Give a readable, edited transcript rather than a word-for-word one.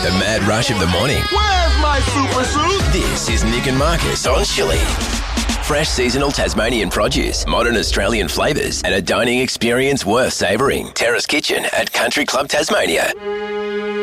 The mad rush of the morning. Where's my super suit? This is Nick and Marcus on Chili. Fresh seasonal Tasmanian produce, modern Australian flavours, and a dining experience worth savouring. Terrace Kitchen at Country Club Tasmania.